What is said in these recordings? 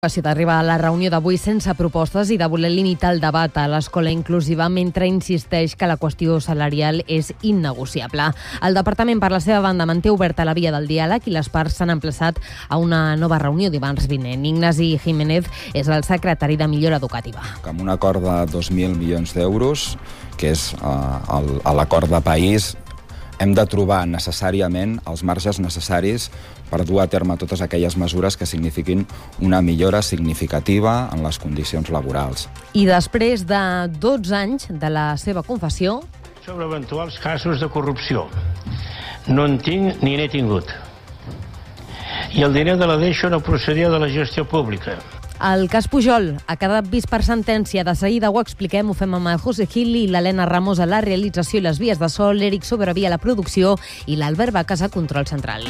D'arribar a la reunió d'avui sense propostes i de voler limitar el debat a l'escola inclusiva mentre insisteix que la qüestió salarial és innegociable. El departament, per la seva banda, manté oberta la via del diàleg i les parts s'han emplaçat a una nova reunió dimarts vinent. Ignasi Jiménez és el secretari de Millora Educativa. Amb un acord de 2.000 milions d'euros, que és l'acord de país, hem de trobar necessàriament els marges necessaris per dur a terme totes aquelles mesures que signifiquin una millora significativa en les condicions laborals. I després de 12 anys de la seva confessió... Sobre eventuals casos de corrupció. No en tinc ni n'he tingut. I el diner de la deixo no procedia de la gestió pública. El cas Pujol ha quedat vist per sentència. De seguida ho expliquem, ho fem amb el José Gil i l'Helena Ramos a la realització i les vies de so, l'Eric Sobraví a la producció i l'Albert Bacas a control central.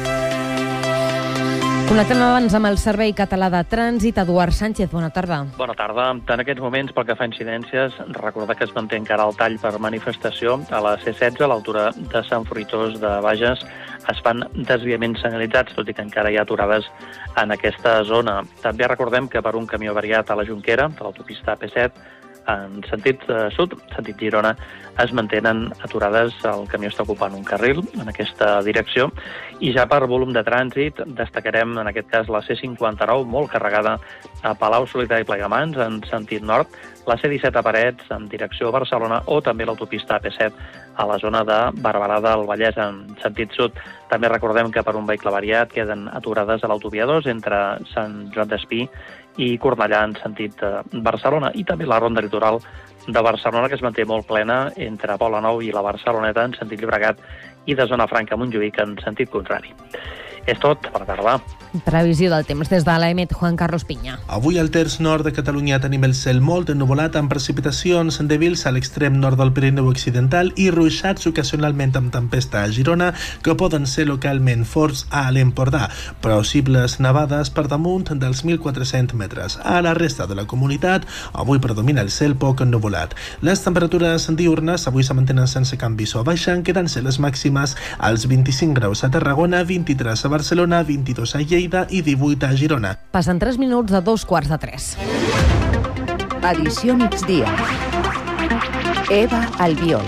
Connectem abans amb el Servei Català de Trànsit. Eduard Sánchez, bona tarda. Bona tarda. En aquests moments, pel que fa a incidències, recordar que es manté encara el tall per manifestació a la C16, a l'altura de Sant Fruitós de Bages. Es fan desviaments senyalitzats, tot i que encara hi ha aturades en aquesta zona. També recordem que per un camió variat a la Jonquera, de l'autopista AP7, en sentit sud, sentit Girona, es mantenen aturades. El camió està ocupant un carril en aquesta direcció. I ja per volum de trànsit destacarem en aquest cas la C59, molt carregada a Palau-solità i Plegamans, en sentit nord, la C17 a Parets, en direcció a Barcelona, o també l'autopista AP7 a la zona de Barberà del Vallès, en sentit sud. També recordem que per un vehicle variat queden aturades a l'autovia 2 entre Sant Joan d'Espí i Cornellà en sentit Barcelona, i també la ronda litoral de Barcelona, que es manté molt plena entre Poble Nou i la Barceloneta en sentit Llobregat i de Zona Franca a Montjuïc en sentit contrari. És tot, bona tarda. Previsió del temps des de l'EMET, Juan Carlos Piña. Avui al terç nord de Catalunya tenim el cel molt ennuvolat amb precipitacions dèbils a l'extrem nord del Pirineu Occidental i ruixats ocasionalment amb tempesta a Girona, que poden ser localment forts a l'Empordà, possibles nevades per damunt dels 1.400 metres. A la resta de la comunitat, avui predomina el cel poc ennuvolat. Les temperatures diurnes avui se mantenen sense canvis o baixen, quedant-se les màximes als 25 graus a Tarragona, 23 a Barcelona, 22 a Lleida i 18 a Girona. Passen 3 minuts de 2:45. Edició migdia. Eva Albiol.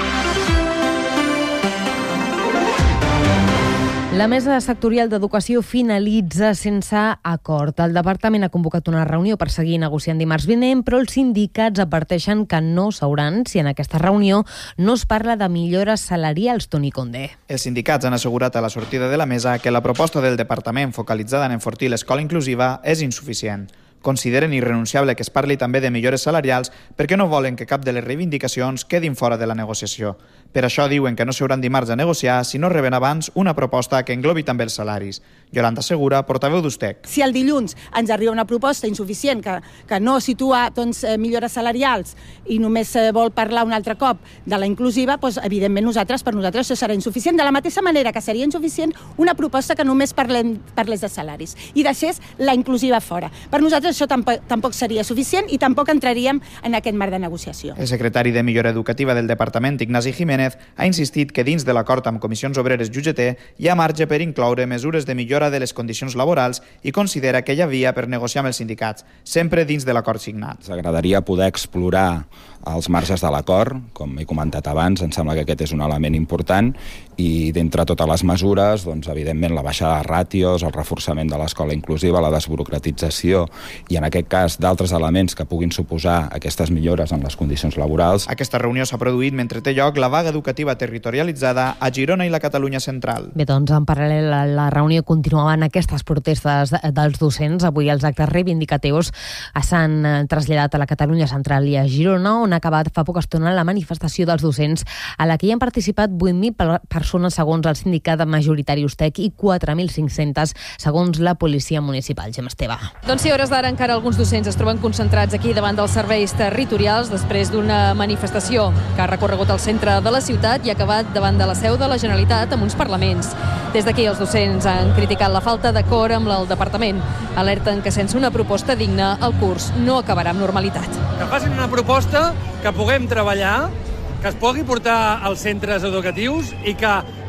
La Mesa Sectorial d'Educació finalitza sense acord. El departament ha convocat una reunió per seguir negociant dimarts vinent, però els sindicats adverteixen que no s'hauran si en aquesta reunió no es parla de millores salarials, Toni Condé. Els sindicats han assegurat a la sortida de la mesa que la proposta del departament focalitzada en enfortir l'escola inclusiva és insuficient. Consideren irrenunciable que es parli també de millores salarials perquè no volen que cap de les reivindicacions quedin fora de la negociació. Per això diuen que no s'hauran dimarts a negociar si no reben abans una proposta que englobi també els salaris. Yolanda Segura, portaveu d'Ustec. Si el dilluns ens arriba una proposta insuficient que no situa millores salarials i només vol parlar un altre cop de la inclusiva, doncs, evidentment per nosaltres això serà insuficient. De la mateixa manera que seria insuficient una proposta que només parlés de salaris i deixés la inclusiva fora. Per nosaltres això tampoc seria suficient i tampoc entraríem en aquest marc de negociació. El secretari de Millora Educativa del departament, Ignasi Jiménez, ha insistit que dins de l'acord amb Comissions Obreres i UGT hi ha marge per incloure mesures de millora de les condicions laborals i considera que hi ha via per negociar amb els sindicats, sempre dins de l'acord signat. Ens agradaria poder explorar els marges de l'acord, com he comentat abans, em sembla que aquest és un element important, i d'entre totes les mesures, doncs, evidentment, la baixada de ràtios, el reforçament de l'escola inclusiva, la desburocratització i, en aquest cas, d'altres elements que puguin suposar aquestes millores en les condicions laborals. Aquesta reunió s'ha produït mentre té lloc la vaga educativa territorialitzada a Girona i la Catalunya central. Bé, doncs, en paral·lel a la reunió continuaven aquestes protestes dels docents. Avui els actes reivindicatius s'han traslladat a la Catalunya central i a Girona, on ha acabat fa poca estona la manifestació dels docents, a la que hi han participat 8.000 persones segons el sindicat majoritari Ustec i 4.500 segons la policia municipal. Gemma Esteve. Doncs sí, a hores d'ara encara alguns docents es troben concentrats aquí davant dels serveis territorials després d'una manifestació que ha recorregut el centre de la ciutat i ha acabat davant de la seu de la Generalitat amb uns parlaments. Des d'aquí els docents han criticat la falta d'acord amb el departament. Alerten que sense una proposta digna el curs no acabarà amb normalitat. Que facin una proposta, que puguem treballar, que es pugui portar als centres educatius i que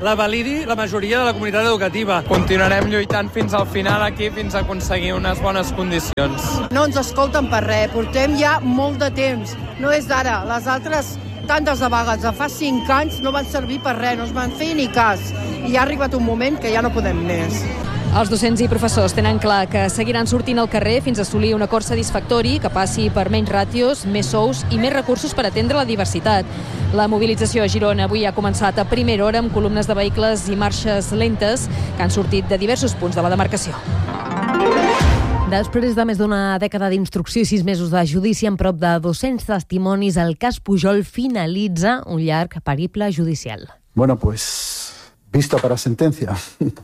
la validi la majoria de la comunitat educativa. Continuarem lluitant fins al final aquí, fins a aconseguir unes bones condicions. No ens escolten per res, portem ja molt de temps, no és d'ara. Les altres tantes de vagues de fa 5 anys no van servir per res, no es van fer ni cas. I ha arribat un moment que ja no podem més. Els docents i professors tenen clar que seguiran sortint al carrer fins a assolir un acord satisfactori que passi per menys ràtios, més sous i més recursos per atendre la diversitat. La mobilització a Girona avui ha començat a primera hora amb columnes de vehicles i marxes lentes que han sortit de diversos punts de la demarcació. Després de més d'una dècada d'instrucció i 6 mesos de judici amb prop de 200 testimonis, el cas Pujol finalitza un llarg periple judicial. Bueno, pues, vista para sentencia.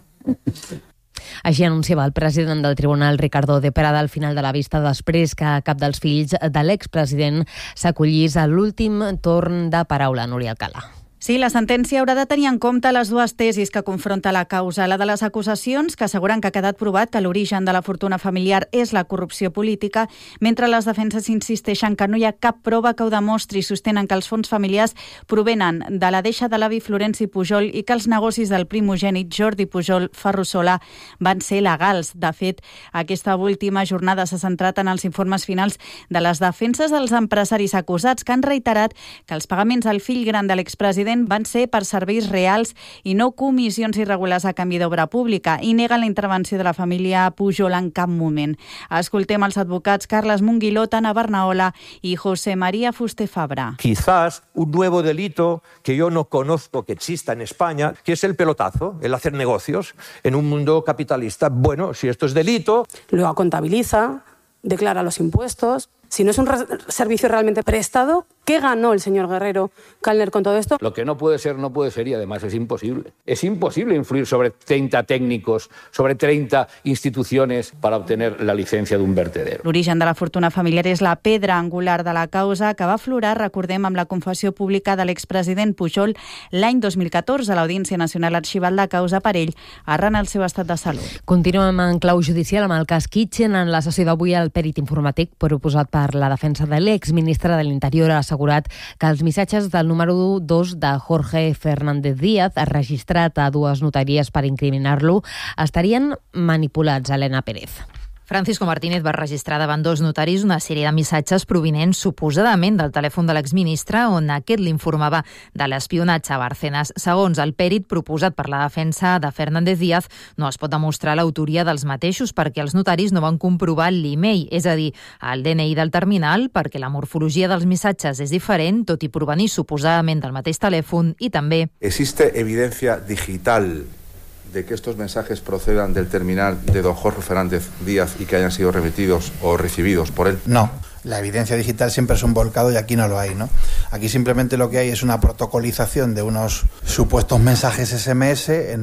Així anunciava el president del tribunal, Ricardo de Prada, al final de la vista, després que cap dels fills de l'expresident s'acollís a l'últim torn de paraula. Núria Alcalà. Sí, la sentència haurà de tenir en compte les dues tesis que confronta la causa. La de les acusacions, que asseguren que ha quedat provat que l'origen de la fortuna familiar és la corrupció política, mentre les defenses insisteixen que no hi ha cap prova que ho demostri i sostenen que els fons familiars provenen de la deixa de l'avi Florenci Pujol i que els negocis del primogènit Jordi Pujol Ferrusola van ser legals. De fet, aquesta última jornada s'ha centrat en els informes finals de les defenses dels empresaris acusats, que han reiterat que els pagaments al fill gran de l'expresident van ser per serveis reals i no comissions irregulars a canvi d'obra pública, i neguen la intervenció de la família Pujol en cap moment. Escoltem els advocats Carles Monguiló, Tana Barnaola y José María Fuster Fabra. Quizás un nuevo delito que yo no conozco que exista en España, que es el pelotazo, el hacer negocios en un mundo capitalista. Bueno, si esto es delito... Luego contabiliza, declara los impuestos. Si no es un servicio realmente prestado, ¿qué ganó el señor Guerrero Kallner con todo esto? Lo que no puede ser y además es imposible. Es imposible influir sobre 30 técnicos, sobre 30 instituciones para obtener la licencia de un vertedero. L'origen de la fortuna familiar és la pedra angular de la causa, que va aflorar, recordem, amb la confessió pública de l'expresident Pujol l'any 2014 a l'Audiència Nacional arxivant la causa per ell arran el seu estat de salut. Continuem en clau judicial amb el cas Kitchen. En la sessió d'avui, el perit informàtic proposat per la defensa de l'exministre de l'Interior ha assegurat que els missatges del número 2 de Jorge Fernández Díaz, registrat a 2 notaries per incriminar-lo, estarien manipulats. Helena Pérez. Francisco Martínez va registrar davant 2 notaris una sèrie de missatges provinents suposadament del telèfon de l'exministre, on aquest l'informava de l'espionatge a Bárcenas. Segons el pèrit proposat per la defensa de Fernández Díaz, no es pot demostrar l'autoria dels mateixos perquè els notaris no van comprovar l'e-mail, és a dir, el DNI del terminal, perquè la morfologia dels missatges és diferent, tot i provenir suposadament del mateix telèfon, i també... Existe evidencia digital de que estos mensajes procedan del terminal de don Jorge Fernández Díaz y que hayan sido remitidos o recibidos por él? No. La evidencia digital siempre es un volcado y aquí no lo hay, ¿no? Aquí simplemente lo que hay es una protocolización de unos supuestos mensajes SMS en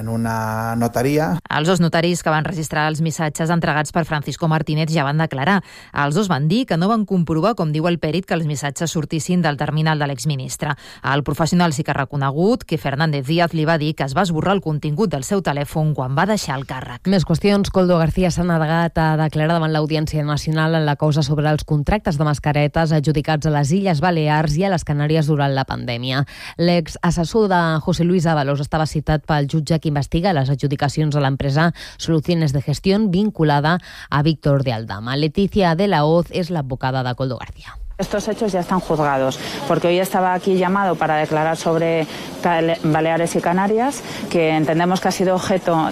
una notaria. Els 2 notaris que van registrar els missatges entregats per Francisco Martínez ja van declarar. Els 2 van dir que no van comprovar, com diu el pèrit, que els missatges sortissin del terminal de l'exministre. El professional sí que ha reconegut que Fernández Díaz li va dir que es va esborrar el contingut del seu telèfon quan va deixar el càrrec. Més qüestions. Coldo García s'ha negat a declarar davant l'Audiència Nacional en la causa sobre els contractes de mascaretes adjudicats a les Illes Balears i a les Canàries durant la pandèmia. L'exassessor de José Luis Ábalos estava citat pel jutge que investiga les adjudicacions a l'empresa Soluciones de Gestión vinculada a Víctor de Aldama. Leticia de la Hoz és l'advocada de Coldo García. Estos hechos ya están juzgados, porque hoy estaba aquí llamado para declarar sobre Baleares y Canarias, que entendemos que ha sido objeto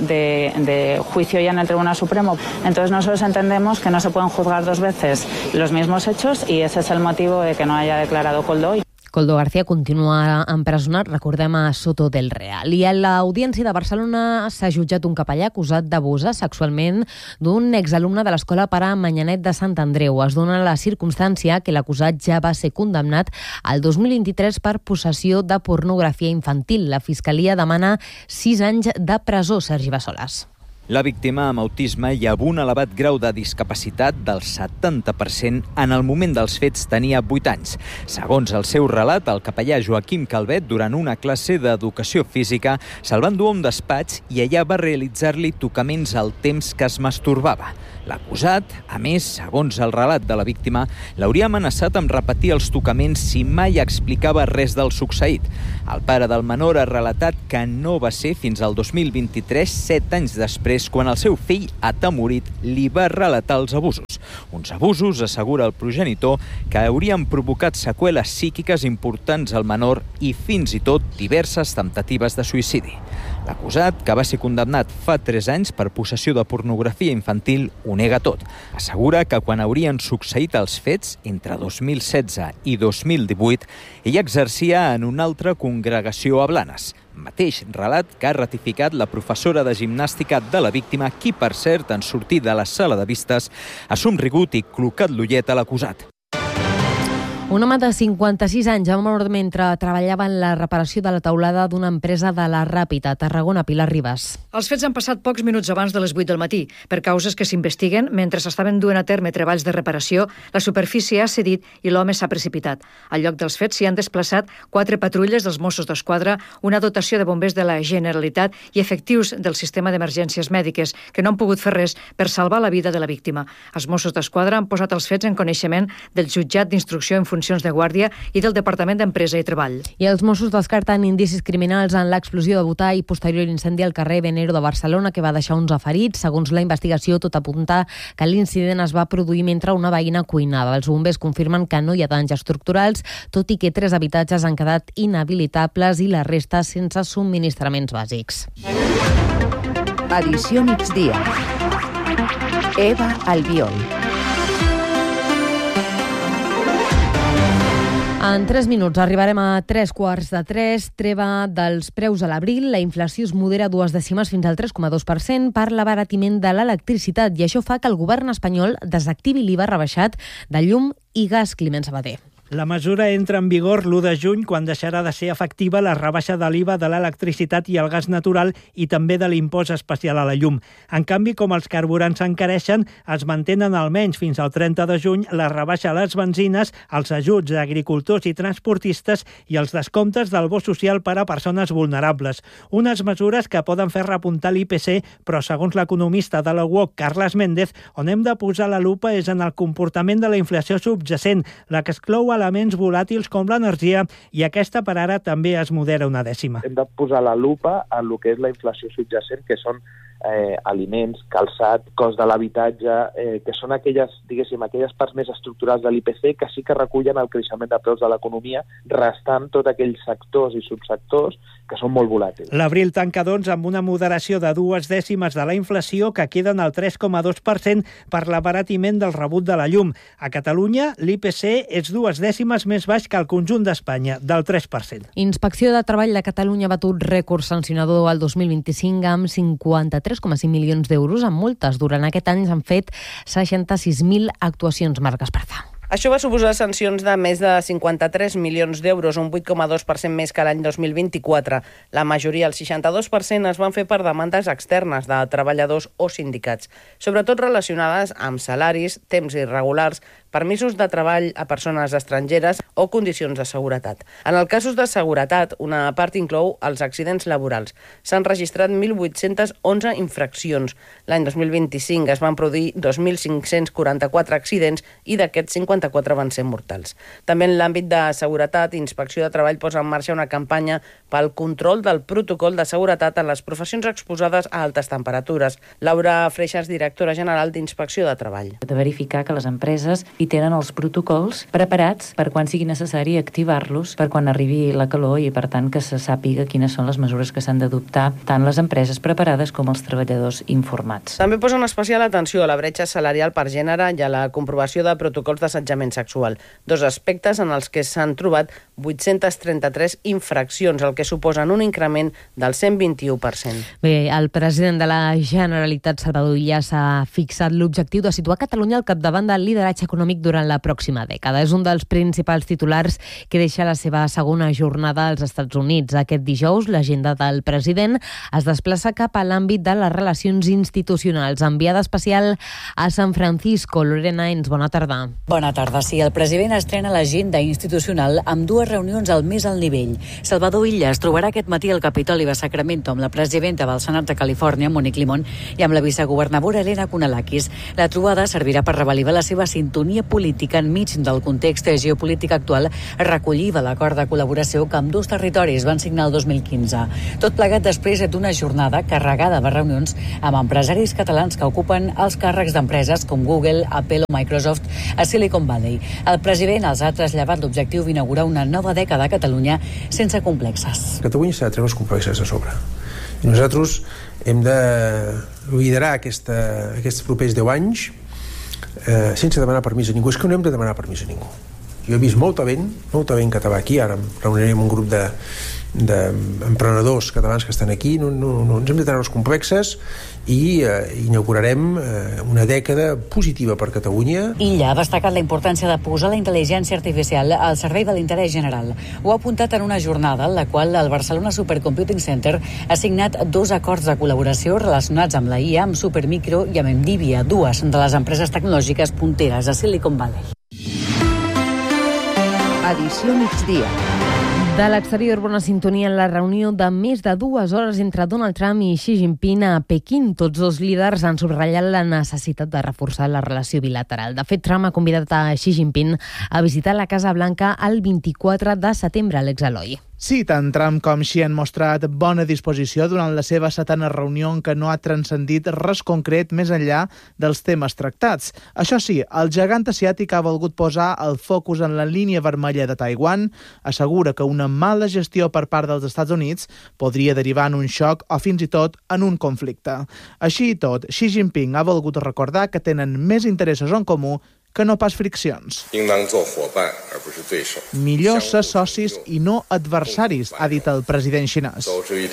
de juicio ya en el Tribunal Supremo. Entonces nosotros entendemos que no se pueden juzgar 2 veces los mismos hechos y ese es el motivo de que no haya declarado Coldo hoy. Coldo García continua empresonat, recordem, a Soto del Real. I a l'Audiència de Barcelona s'ha jutjat un capellà acusat d'abusar sexualment d'un exalumne de l'Escola Pare Manyanet de Sant Andreu. Es dona la circumstància que l'acusat ja va ser condemnat al 2023 per possessió de pornografia infantil. La Fiscalia demana 6 anys de presó. Sergi Bassoles. La víctima amb autisme i amb un elevat grau de discapacitat del 70% en el moment dels fets tenia 8 anys. Segons el seu relat, el capellà Joaquim Calvet, durant una classe d'educació física, se'l va endur a un despatx i allà va realitzar-li tocaments al temps que es masturbava. L'acusat, a més, segons el relat de la víctima, l'hauria amenaçat amb repetir els tocaments si mai explicava res del succeït. El pare del menor ha relatat que no va ser fins al 2023, 7 anys després, quan el seu fill, atemorit, li va relatar els abusos. Uns abusos, assegura el progenitor, que haurien provocat seqüeles psíquiques importants al menor i fins i tot diverses temptatives de suïcidi. L'acusat, que va ser condemnat fa 3 anys per possessió de pornografia infantil, ho nega tot. Assegura que quan haurien succeït els fets, entre 2016 i 2018, ell exercia en una altra congregació a Blanes. Mateix relat que ha ratificat la professora de gimnàstica de la víctima, qui, per cert, en sortir de la sala de vistes, ha somrigut i clocat l'ullet a l'acusat. Un home de 56 anys ha mort mentre treballava en la reparació de la teulada d'una empresa de la Ràpita, a Tarragona. Pilar Ribas. Els fets han passat pocs minuts abans de les 8 del matí. Per causes que s'investiguen, mentre s'estaven duent a terme treballs de reparació, la superfície ha cedit i l'home s'ha precipitat. Al lloc dels fets s'hi han desplaçat 4 patrulles dels Mossos d'Esquadra, una dotació de bombers de la Generalitat i efectius del sistema d'emergències mèdiques, que no han pogut fer res per salvar la vida de la víctima. Els Mossos d'Esquadra han posat els fets en coneixement del jutjat d'instrucció en funcions de guàrdia i del Departament d'Empresa i Treball. I els Mossos descarten indicis criminals en l'explosió de botà i posterior incendi al carrer Venero de Barcelona, que va deixar 11 ferits. Segons la investigació, tot apunta que l'incident es va produir mentre una veïna cuinava. Els bombers confirmen que no hi ha danys estructurals, tot i que 3 habitatges han quedat inhabilitables i la resta sense subministraments bàsics. Edició migdia. Eva Albiol. En 3 minuts arribarem a 3:15, treva dels preus a l'abril. La inflació es modera 2 dècimes fins al 3,2% per l'abaratiment de l'electricitat, i això fa que el govern espanyol desactivi l'IVA rebaixat de llum i gas. Climent Sabater. La mesura entra en vigor l'1 de juny, quan deixarà de ser efectiva la rebaixa de l'IVA de l'electricitat i el gas natural i també de l'impost especial a la llum. En canvi, com els carburants s'encareixen, es mantenen almenys fins al 30 de juny la rebaixa a les benzines, els ajuts a agricultors i transportistes i els descomptes del bo social per a persones vulnerables. Unes mesures que poden fer repuntar l'IPC, però segons l'economista de la UOC, Carles Méndez, on hem de posar la lupa és en el comportament de la inflació subjacent, la que exclou elements volàtils com l'energia, i aquesta per ara també es modera 1 dècima. Hem de posar la lupa en el que és la inflació subjacent, que són aliments, calçat, cost de l'habitatge, que són aquelles parts més estructurals de l'IPC que sí que recullen el creixement de preus de l'economia, restant tots aquells sectors i subsectors que són molt volàtils. L'abril tanca, doncs, amb una moderació de 2 dècimes de la inflació, que queden al 3,2% per l'abaratiment del rebut de la llum. A Catalunya, l'IPC és 2 dècimes més baix que el conjunt d'Espanya, del 3%. Inspecció de Treball de Catalunya ha batut rècord sancionador al 2025 amb 53,5 milions d'euros en multes. Durant aquest any s'han fet 66.000 actuacions. Marc Esparza. Això va suposar sancions de més de 53 milions d'euros, un 8,2% més que l'any 2024. La majoria, el 62%, es van fer per demandes externes de treballadors o sindicats, sobretot relacionades amb salaris, temps irregulars, permisos de treball a persones estrangeres o condicions de seguretat. En els casos de seguretat, una part inclou els accidents laborals. S'han registrat 1.811 infraccions. L'any 2025 es van produir 2.544 accidents i d'aquests 54 van ser mortals. També en l'àmbit de seguretat, Inspecció de Treball posa en marxa una campanya pel control del protocol de seguretat en les professions exposades a altes temperatures. Laura Freixas, directora general d'Inspecció de Treball. De verificar que les empreses hi tenen els protocols preparats per quan sigui necessari activar-los per quan arribi la calor i, per tant, que se sàpiga quines són les mesures que s'han d'adoptar tant les empreses preparades com els treballadors informats. També posen especial atenció a la bretxa salarial per gènere i a la comprovació de protocols d'assetjament sexual, 2 aspectes en els que s'han trobat 833 infraccions, el que suposen un increment del 121%. Bé, el president de la Generalitat, Salvador Illa, s'ha fixat l'objectiu de situar Catalunya al capdavant del lideratge econòmic econòmic durant la pròxima dècada. És un dels principals titulars que deixa la seva segona jornada als Estats Units. Aquest dijous, l'agenda del president es desplaça cap a l'àmbit de les relacions institucionals. Enviada especial a San Francisco, Lorena Ens, bona tarda. Bona tarda. Sí, el president estrena l'agenda institucional amb dues reunions al més alt nivell. Salvador Illa es trobarà aquest matí al Capitoli de Sacramento amb la presidenta del Senat de Califòrnia, Monique Limón, i amb la vicegovernadora Elena Kounalakis. La trobada servirà per revalidar la seva sintonia política enmig del context geopolític actual, recollida l'acord de col·laboració que ambdós territoris van signar el 2015. Tot plegat després d'una jornada carregada de reunions amb empresaris catalans que ocupen els càrrecs d'empreses com Google, Apple o Microsoft a Silicon Valley. El president els ha traslladat l'objectiu d'inaugurar una nova dècada a Catalunya sense complexes. Catalunya s'ha de treure els complexes de sobre. I nosaltres hem de liderar aquests propers 10 anys sense demanar permís a ningú. És que no hem de demanar permís a ningú. Jo he vist molt talent català aquí. Ara em reuniré amb un grup d'emprenedors catalans que estan aquí. No ens hem de treure els complexes i inaugurarem una dècada positiva per Catalunya. Illa ha destacat la importància de posar la intel·ligència artificial al servei de l'interès general. Ho ha apuntat en una jornada en la qual el Barcelona Supercomputing Center ha signat 2 acords de col·laboració relacionats amb la IA, amb Supermicro i amb Nvidia, dues de les empreses tecnològiques punteres a Silicon Valley. Edició migdia. De l'exterior, bona sintonia en la reunió de més de 2 hores entre Donald Trump i Xi Jinping a Pequín. Tots dos líders han subratllat la necessitat de reforçar la relació bilateral. De fet, Trump ha convidat a Xi Jinping a visitar la Casa Blanca el 24 de setembre, Alex Eloi. Sí, tant Trump com Xi han mostrat bona disposició durant la seva 7a reunió en què no ha transcendit res concret més enllà dels temes tractats. Això sí, el gegant asiàtic ha volgut posar el focus en la línia vermella de Taiwan, assegura que una mala gestió per part dels Estats Units podria derivar en un xoc o fins i tot en un conflicte. Així i tot, Xi Jinping ha volgut recordar que tenen més interessos en comú que no pas friccions. Millor ser socis i no adversaris, ha dit el president xinès.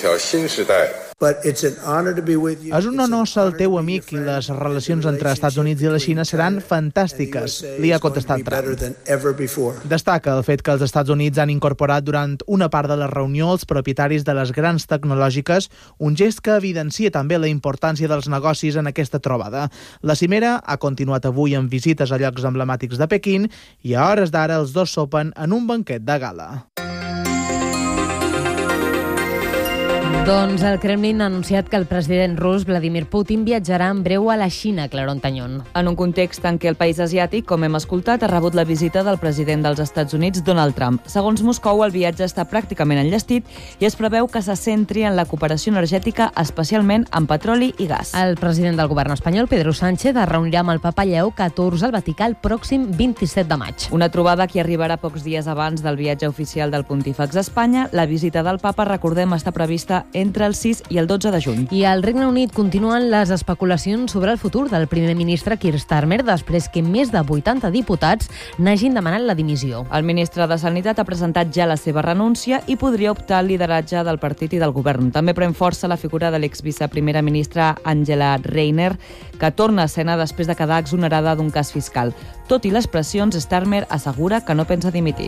És un honor ser el teu amic i les relacions entre Estats Units i la Xina seran fantàstiques, li ha contestat Trump. Destaca el fet que els Estats Units han incorporat durant una part de la reunió els propietaris de les grans tecnològiques, un gest que evidencia també la importància dels negocis en aquesta trobada. La cimera ha continuat avui amb visites a llocs emblemàtics de Pequín i a hores d'ara els dos sopen en un banquet de gala. Doncs el Kremlin ha anunciat que el president rus Vladimir Putin viatjarà en breu a la Xina, Clarón Tañón. En un context en què el país asiàtic, com hem escoltat, ha rebut la visita del president dels Estats Units, Donald Trump. Segons Moscou, el viatge està pràcticament enllestit i es preveu que se centri en la cooperació energètica, especialment en petroli i gas. El president del govern espanyol, Pedro Sánchez, es reunirà amb el papa Lleó XIV al Vaticà el pròxim 27 de maig. Una trobada que arribarà pocs dies abans del viatge oficial del pontífex a Espanya. La visita del papa, recordem, està prevista entre el 6 i el 12 de juny. I al Regne Unit continuen les especulacions sobre el futur del primer ministre Keir Starmer després que més de 80 diputats n'hagin demanat la dimissió. El ministre de Sanitat ha presentat ja la seva renúncia i podria optar al lideratge del partit i del govern. També pren força la figura de l'exviceprimera ministra Angela Rayner, que torna a escena després de quedar exonerada d'un cas fiscal. Tot i les pressions, Starmer assegura que no pensa dimitir.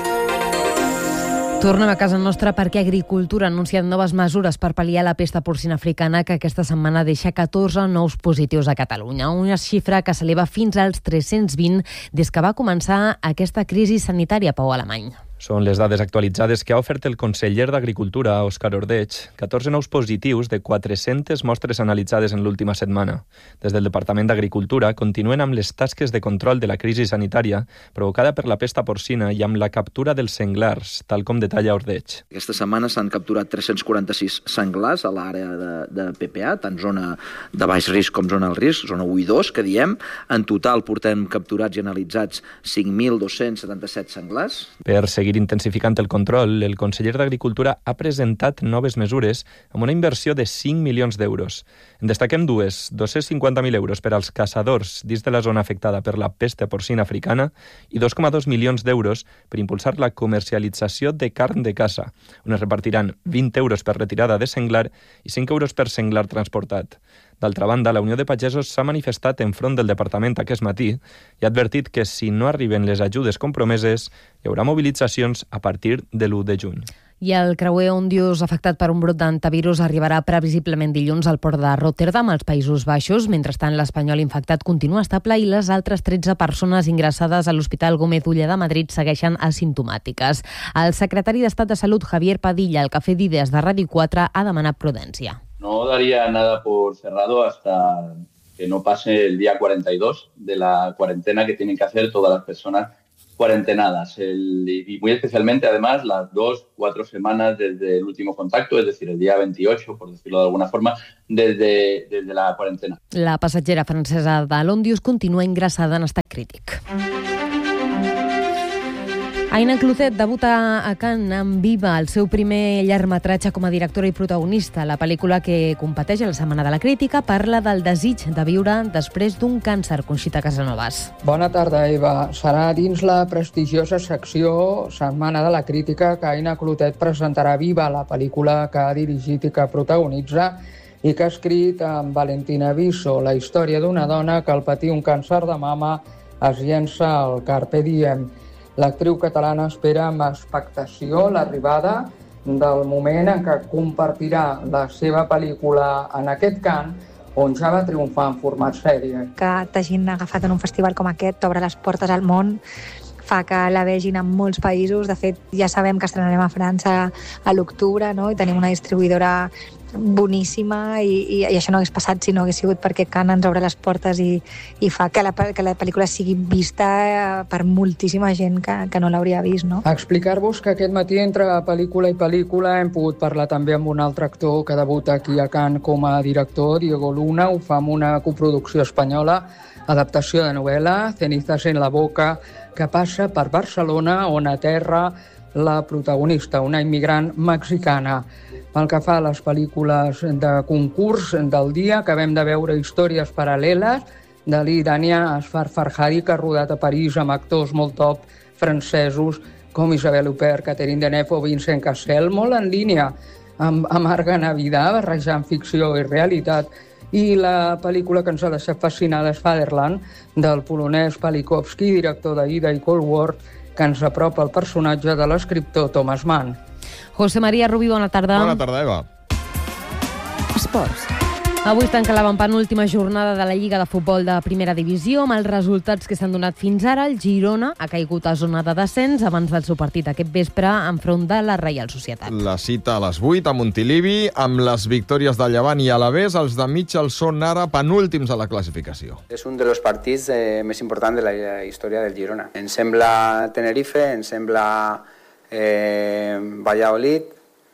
Tornem a casa nostra perquè Agricultura ha anunciat noves mesures per pal·liar la pesta porcina africana que aquesta setmana deixa 14 nous positius a Catalunya. Una xifra que s'eleva fins als 320 des que va començar aquesta crisi sanitària, Pau Alemany. Són les dades actualitzades que ha ofert el conseller d'Agricultura, Òscar Ordeig. 14 nous positius de 400 mostres analitzades en l'última setmana. Des del Departament d'Agricultura continuen amb les tasques de control de la crisi sanitària provocada per la pesta porcina i amb la captura dels senglars, tal com detalla Ordeig. Aquesta setmana s'han capturat 346 senglars a l'àrea de PPA, tant zona de baix risc com zona alt risc, zona 1 i 2, que diem. En total portem capturats i analitzats 5.277 senglars. Per seguir intensificant el control, el conseller d'Agricultura ha presentat noves mesures amb una inversió de 5 milions d'euros. En destaquem dues, 250.000 euros per als caçadors dins de la zona afectada per la pesta porcina africana i 2,2 milions d'euros per impulsar la comercialització de carn de caça, on es repartiran 20 euros per retirada de senglar i 5 euros per senglar transportat. D'altra banda, la Unió de Pagesos s'ha manifestat enfront del departament aquest matí i ha advertit que si no arriben les ajudes compromeses, hi haurà mobilitzacions a partir de l'1 de juny. I el creuer Ondius, afectat per un brot d'hantavirus, arribarà previsiblement dilluns al port de Rotterdam, als Països Baixos. Mentrestant, l'espanyol infectat continua estable i les altres 13 persones ingressades a l'Hospital Gómez Ulla de Madrid segueixen asimptomàtiques. El secretari d'Estat de Salut, Javier Padilla, al Café d'Idees de Ràdio 4, ha demanat prudència. No daría nada por cerrado hasta que no pase el día 42 de la cuarentena que tienen que hacer todas las personas cuarentenadas. Y muy especialmente, además, las 2-4 semanas desde el último contacto, es decir, el día 28, por decirlo de alguna forma, desde la cuarentena. La passatgera francesa de l'Ondius continua ingressada en estat crític. Aina Clotet debuta a Cannes amb Viva, el seu primer llargmetratge com a directora i protagonista. La pel·lícula, que competeix a la Setmana de la Crítica, parla del desig de viure després d'un càncer. Conxita Casanovas. Bona tarda, Eva. Serà dins la prestigiosa secció Setmana de la Crítica que Aina Clotet presentarà Viva, la pel·lícula que ha dirigit i que protagonitza i que ha escrit amb Valentina Viso, la història d'una dona que al patir un càncer de mama es llença al Carpe Diem. L'actriu catalana espera amb expectació l'arribada del moment en què compartirà la seva pel·lícula en aquest Cannes, on ja va triomfar en format sèrie. Que t'hagin agafat en un festival com aquest t'obre les portes al món, fa que la vegin en molts països. De fet, ja sabem que estrenarem a França a l'octubre, no? I tenim una distribuïdora boníssima i això no hagués passat si no hagués sigut perquè Cannes ens obre les portes i fa que la pel·lícula sigui vista per moltíssima gent que no l'hauria vist, no? Explicar-vos que aquest matí entre pel·lícula i pel·lícula hem pogut parlar també amb un altre actor que debuta aquí a Cannes com a director, Diego Luna. Ho fa amb una coproducció espanyola, adaptació de novel·la, Cenizas en la boca, que passa per Barcelona, on aterra la protagonista, una immigrant mexicana. Pel que fa a les pel·lícules de concurs del dia, acabem de veure Històries paral·leles d'Ali Dania Asfar Farhadi, que ha rodat a París amb actors molt top francesos com Isabelle Huppert, Catherine Deneuve o Vincent Cassel, molt en línia amb Marga Navidad, barrejant ficció i realitat. I la pel·lícula que ens ha deixat fascinada és Fatherland, del polonès Palikowski, director d'Ida i Cold War, que ens apropa el personatge de l'escriptor Thomas Mann. José María Rubí, bona tarda. Bona tarda, Eva. Esports. Avui tanca la penúltima jornada de la Lliga de Futbol de Primera Divisió. Amb els resultats que s'han donat fins ara, el Girona ha caigut a zona de descens abans del seu partit aquest vespre enfront de la Reial Societat. La cita a les 8 a Montilivi, amb les victòries de Llevant i Alavés. Els de Mitchell són ara penúltims a la classificació. És un dels partits més importants de la història del Girona. Ens sembla Tenerife, ens sembla Valladolid,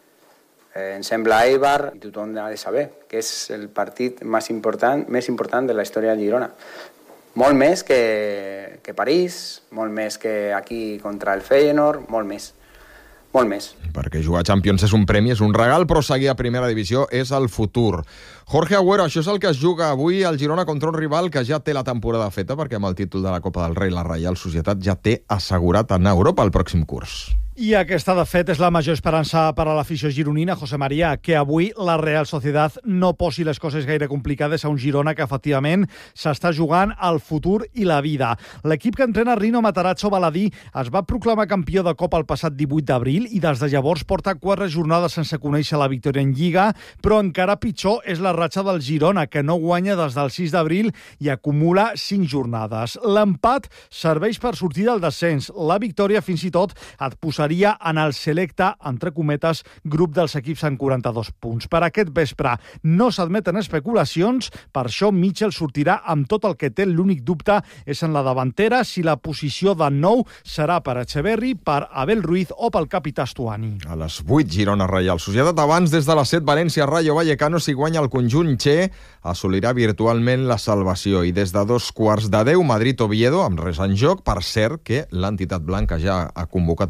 ens sembla Eibar, i tothom ha de saber que és el partit més important de la història del Girona. Molt més que París, molt més que aquí contra el Feyenoord, molt més. Perquè jugar a Champions és un premi, és un regal, però seguir a Primera Divisió és el futur. Jorge Agüero, això és el que es juga avui al Girona contra un rival que ja té la temporada feta, perquè amb el títol de la Copa del Rei la Reial Societat ja té assegurat anar a Europa el pròxim curs. I aquesta, de fet, és la major esperança per a l'afició gironina, José María, que avui la Real Sociedad no posi les coses gaire complicades a un Girona que, efectivament, s'està jugant el futur i la vida. L'equip que entrena Rino Matarazzo Baladí es va proclamar campió de Copa el passat 18 d'abril i des de llavors porta 4 jornades sense conèixer la victòria en Lliga, però encara pitjor és la ratxa del Girona, que no guanya des del 6 d'abril i acumula 5 jornades. L'empat serveix per sortir del descens. La victòria, fins i tot, et posaria en el selecte, entre cometes, grup dels equips amb 42 punts. Per aquest vespre no s'admeten especulacions, per això Mitchell sortirà amb tot el que té. L'únic dubte és en la davantera, si la posició de nou serà per Echeverri, per Abel Ruiz o pel capità Stuani. A les 8, Girona Reial Societat. Abans, des de les 7, València Rayo Vallecano. Si guanya el conjunt Che, assolirà virtualment la salvació. I des de 2:15, Madrid Oviedo, amb res en joc. Per cert, que l'entitat blanca ja ha convocat oficialment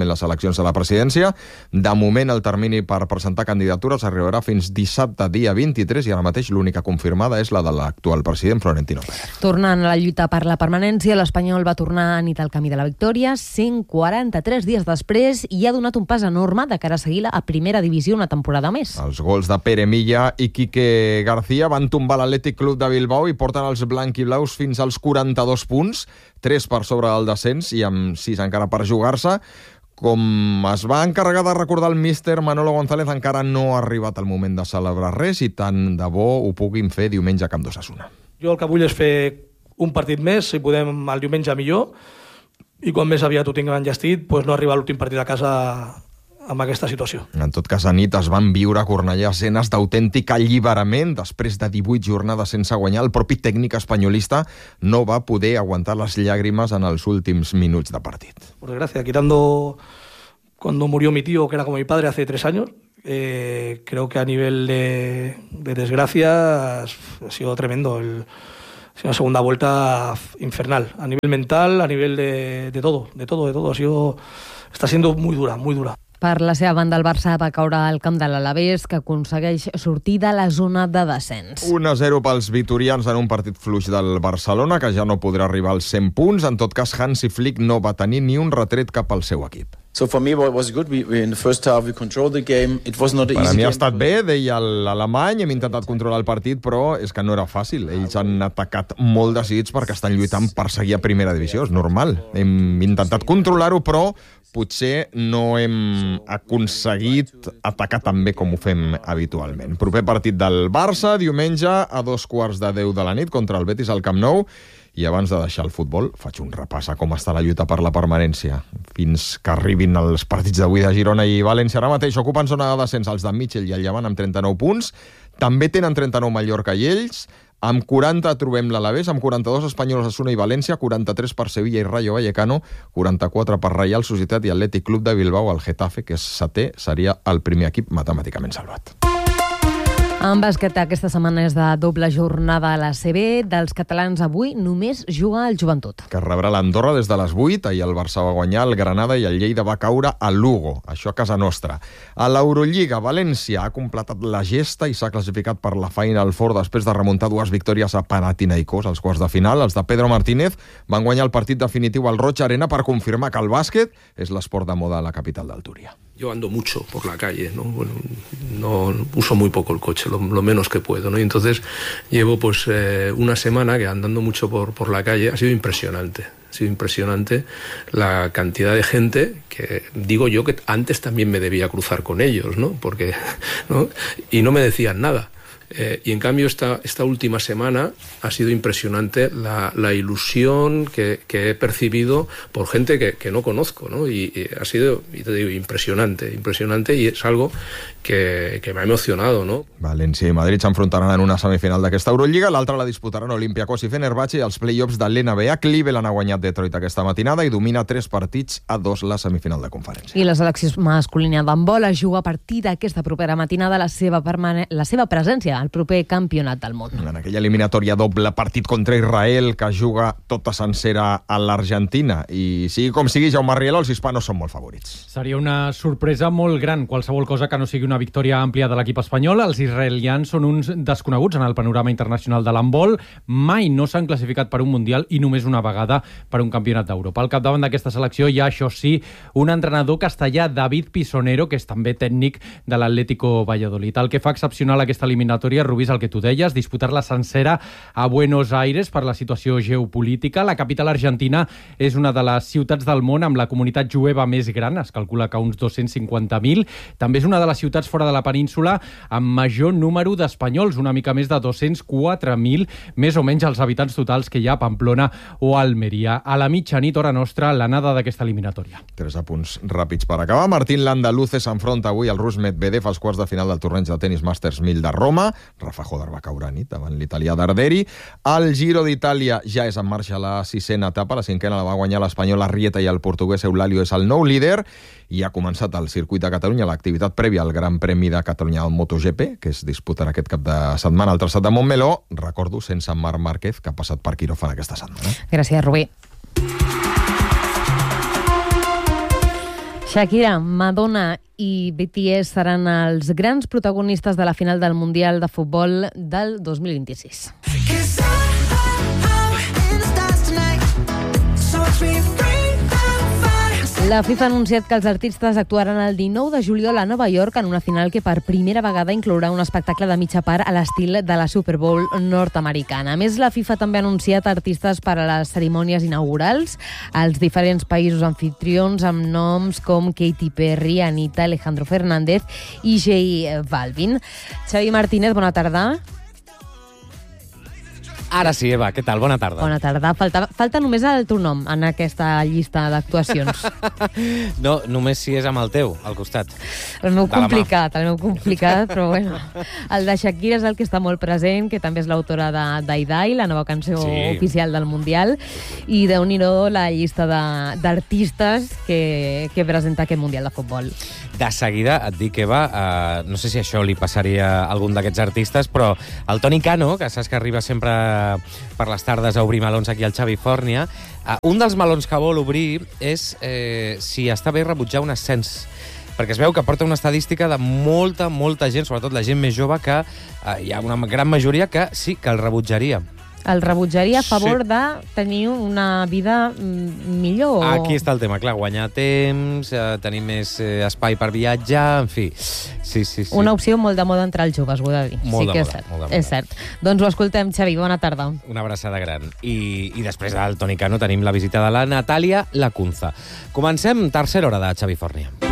les eleccions de la presidència. De moment, el termini per presentar candidatures arribarà fins dissabte, dia 23, i ara mateix l'única confirmada és la de l'actual president, Florentino Pérez. Tornant a la lluita per la permanència, l'Espanyol va tornar a nit al camí de la victòria 143 dies després i ha donat un pas enorme de cara a seguir a primera divisió una temporada més. Els gols de Pere Milla i Quique García van tombar l'Atlètic Club de Bilbao i porten els blanquiblaus fins als 42 punts, 3 per sobre del descens i amb 6 encara per jugar-se. Com es va encarregar de recordar el míster Manolo González, encara no ha arribat el moment de celebrar res i tant de bo ho puguin fer diumenge a Camp d'Osasuna. Jo el que vull és fer un partit més, si podem el diumenge millor, i quan més aviat ho tinguem enllestit, doncs no arribar a l'últim partit a casa amb aquesta situació. En tot cas, a nit es van viure a Cornellà escenes d'autèntic alliberament. Després de 18 jornades sense guanyar, el propi tècnic espanyolista no va poder aguantar les llàgrimes en els últims minuts de partit. Por desgracia, quitando cuando murió mi tío, que era como mi padre hace 3 años, creo que a nivel de desgracia ha sido tremendo. Ha sido una segunda vuelta infernal, a nivel mental, a nivel de todo. Está siendo muy dura, muy dura. Per la seva banda, el Barça va caure al camp de l'Alavés, que aconsegueix sortir de la zona de descens. 1-0 pels vitorians en un partit fluix del Barcelona, que ja no podrà arribar als 100 punts. En tot cas, Hansi Flick no va tenir ni un retret cap al seu equip. So for me it was good. We in the first half we controlled the game. It was not an easy game. Per a mi ha estat bé, deia l'alemany, hem intentat controlar el partit, però és que no era fàcil. Ells han atacat molt decidits perquè estan lluitant per seguir a primera divisió, és normal. Hem intentat controlar-ho, però potser no hem aconseguit atacar tan bé com ho fem habitualment. Proper partit del Barça, diumenge a 2:15 de la nit contra el Betis al Camp Nou. I abans de deixar el futbol, faig un repàs a com està la lluita per la permanència. Fins que arribin els partits d'avui de Girona i València. Ara mateix ocupen zona de descens els de Mitchell i el Llevant amb 39 punts. També tenen 39 Mallorca i ells. Amb 40 trobem l'Alavés, amb 42 Espanyol, Osasuna i València, 43 per Sevilla i Rayo Vallecano, 44 per Reial Societat i Atlètic Club de Bilbao. El Getafe, que és setè, seria el primer equip matemàticament salvat. En bàsquet, aquesta setmana és de doble jornada a la CB. Dels catalans avui només juga el Joventut, que rebrà l'Andorra des de les 8. Ahir el Barça va guanyar, el Granada i el Lleida va caure a Lugo. Això a casa nostra. A l'Eurolliga, València ha completat la gesta i s'ha classificat per la Final Four després de remuntar 2 victòries a Panathinaikos als quarts de final. Els de Pedro Martínez van guanyar el partit definitiu al Roig Arena per confirmar que el bàsquet és l'esport de moda a la capital del Túria. Yo ando mucho por la calle, ¿no? Bueno, no uso muy poco el coche, lo menos que puedo, ¿no? Y entonces llevo pues una semana que andando mucho por la calle. Ha sido impresionante la cantidad de gente que digo yo que antes también me debía cruzar con ellos, ¿no? Porque, ¿no? Y no me decían nada. Y en cambio esta última semana ha sido impresionante la ilusión que he percibido por gente que no conozco, ¿no? Y ha sido, y te digo, impresionante, y es algo que m'ha emocionado, ¿no? València i Madrid s'enfrontaran en una semifinal d'aquesta Eurolliga, l'altra la disputaran Olympiacos i Fenerbahçe, i els play-offs de l'NBA. Cleveland ha guanyat Detroit aquesta matinada i domina 3-2 la semifinal de conferència. I la selecció masculina d'handbol es juga a partir d'aquesta propera matinada la seva presència al proper campionat del món. En aquella eliminatòria doble partit contra Israel que juga tota sencera a l'Argentina. I sigui com sigui, Jaume Rieló, els hispanos són molt favorits. Seria una sorpresa molt gran, qualsevol cosa que no sigui una victòria àmplia de l'equip espanyol. Els israelians són uns desconeguts en el panorama internacional de l'handbol. Mai no s'han classificat per un mundial i només una vegada per un campionat d'Europa. Al capdavant d'aquesta selecció hi ha, això sí, un entrenador castellà, David Pisonero, que és també tècnic de l'Atlético Valladolid. El que fa excepcional aquesta eliminatòria, Rubí, és el que tu deies, disputar-la sencera a Buenos Aires per la situació geopolítica. La capital argentina és una de les ciutats del món amb la comunitat jueva més gran, es calcula que uns 250.000. També és una de les ciutats fora de la península amb major número d'espanyols, una mica més de 204.000, més o menys els habitants totals que hi ha a Pamplona o Almeria. A la mitjanit, hora nostra, l'anada d'aquesta eliminatòria. 3 apunts ràpids per acabar. Martín Landaluce s'enfronta avui al rus Medvedev als quarts de final del torneig de tenis Masters 1000 de Roma. Rafa Joder va caure a nit davant l'italià Darderi. El Giro d'Itàlia ja és en marxa la 6a etapa, la 5a la va guanyar l'espanyol Arrieta i el portuguès Eulàlio és el nou líder, i ha començat el circuit de Catalunya, l'activitat prèvia al Gran Premi de Catalunya al MotoGP, que es disputarà aquest cap de setmana al traçat de Montmeló. Recordo, sense Marc Márquez, que ha passat per quiròfan aquesta setmana. Gràcies, Rubí. Shakira, Madonna i BTS seran els grans protagonistes de la final del Mundial de Futbol del 2026. La FIFA ha anunciat que els artistes actuaran el 19 de juliol a Nova York en una final que per primera vegada inclourà un espectacle de mitja part a l'estil de la Super Bowl nord-americana. A més, la FIFA també ha anunciat artistes per a les cerimònies inaugurals als diferents països anfitrions amb noms com Katy Perry, Anita, Alejandro Fernández i J Balvin. Xavi Martínez, bona tarda. Ara sí, Eva, què tal? Bona tarda. Bona tarda. Falta només el teu nom en aquesta llista d'actuacions. No, només si és amb el teu, al costat. El meu complicat, però bueno. El de Shakira és el que està molt present, que també és l'autora d'Aidai, la nova cançó oficial del Mundial, i Déu-n'hi-do la llista d'artistes que presenta aquest Mundial de Futbol. De seguida et dic, Eva, no sé si això li passaria a algun d'aquests artistes, però el Toni Cano, que saps que arriba sempre per les tardes a obrir melons aquí al Xavifòrnia, un dels melons que vol obrir és si està bé rebutjar un ascens, perquè es veu que porta una estadística de molta gent, sobretot la gent més jove, que hi ha una gran majoria que sí que el rebutjaria. El rebutjaria a favor de tenir una vida millor? Aquí està el tema, clar, guanyar temps, tenir més espai per viatjar, en fi. Sí. Una opció molt de moda entre els joves, ho he de dir. Molt de moda. És cert. Doncs ho escoltem, Xavi, bona tarda. Una abraçada gran. I després del Toni Cano tenim la visita de la Natàlia Lacunza. Comencem, tercera hora de Xavifòrnia.